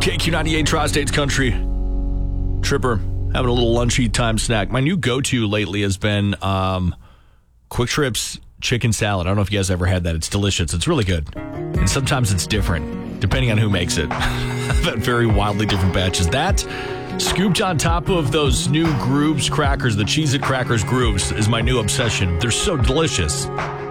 KQ98 Tri-States Country. Tripper, having a little lunchy time snack. My new go-to lately has been Quick Trip's chicken salad. I don't know if you guys ever had that. It's delicious. It's really good. And sometimes it's different, depending on who makes it. I've had very wildly different batches. That, scooped on top of those new Grooves crackers, the Cheez-It Crackers Grooves, is my new obsession. They're so delicious.